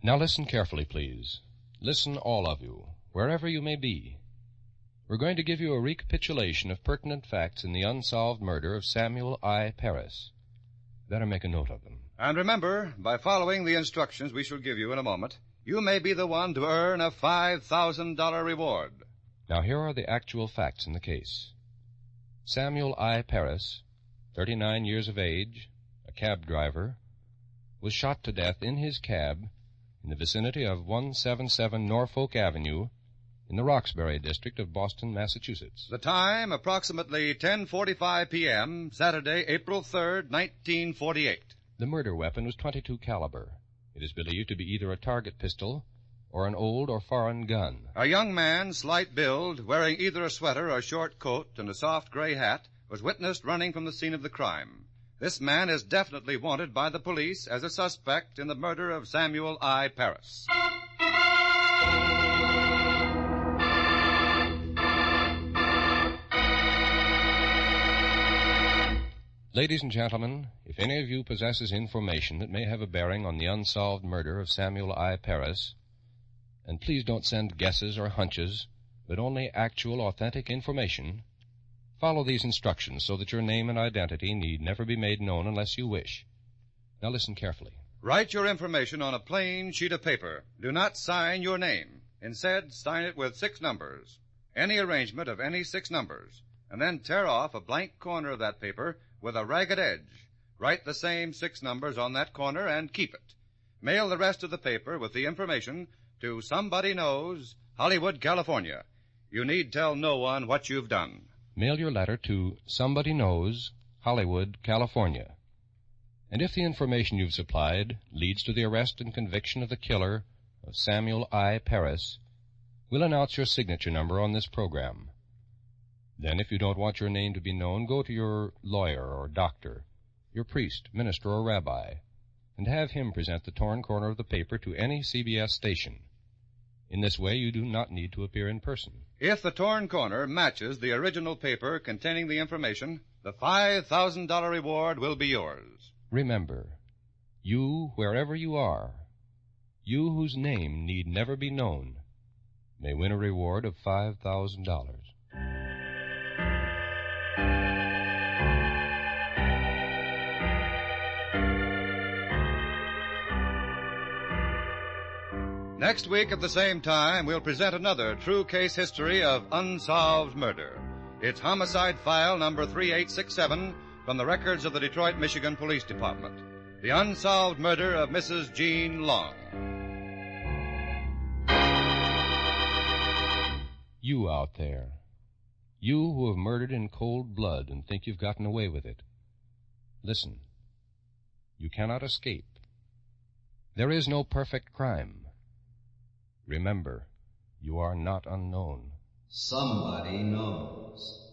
Now listen carefully, please. Listen, all of you, wherever you may be. We're going to give you a recapitulation of pertinent facts in the unsolved murder of Samuel I. Parris. Better make a note of them. And remember, by following the instructions we shall give you in a moment, you may be the one to earn a $5,000 reward. Now here are the actual facts in the case. Samuel I. Parris, 39 years of age, a cab driver, was shot to death in his cab in the vicinity of 177 Norfolk Avenue in the Roxbury district of Boston, Massachusetts. The time, approximately 10:45 p.m., Saturday, April 3rd, 1948. The murder weapon was .22 caliber. It is believed to be either a target pistol or an old or foreign gun. A young man, slight build, wearing either a sweater or short coat and a soft gray hat, was witnessed running from the scene of the crime. This man is definitely wanted by the police as a suspect in the murder of Samuel I. Parris. Ladies and gentlemen, if any of you possesses information that may have a bearing on the unsolved murder of Samuel I. Parris, and please don't send guesses or hunches, but only actual, authentic information, follow these instructions so that your name and identity need never be made known unless you wish. Now listen carefully. Write your information on a plain sheet of paper. Do not sign your name. Instead, sign it with 6 numbers, any arrangement of any 6 numbers, and then tear off a blank corner of that paper with a ragged edge. Write the same 6 numbers on that corner and keep it. Mail the rest of the paper with the information to Somebody Knows, Hollywood, California. You need tell no one what you've done. Mail your letter to Somebody Knows, Hollywood, California. And if the information you've supplied leads to the arrest and conviction of the killer of Samuel I. Parris, we'll announce your signature number on this program. Then, if you don't want your name to be known, go to your lawyer or doctor, your priest, minister, or rabbi, and have him present the torn corner of the paper to any CBS station. In this way, you do not need to appear in person. If the torn corner matches the original paper containing the information, the $5,000 reward will be yours. Remember, you, wherever you are, you whose name need never be known, may win a reward of $5,000. Next week at the same time, we'll present another true case history of unsolved murder. It's Homicide File number 3867 from the records of the Detroit, Michigan Police Department. The unsolved murder of Mrs. Jean Long. You out there, you who have murdered in cold blood and think you've gotten away with it, listen. You cannot escape. There is no perfect crime. Remember, you are not unknown. Somebody knows.